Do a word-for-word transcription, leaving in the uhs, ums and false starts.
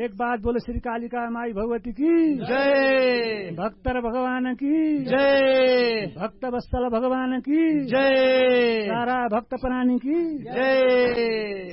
एक बात बोले श्री कालिका माई भगवती की जय, भक्तर भगवान की जय, भक्त वत्सल भगवान की जय, सारा भक्त प्राणी की जय।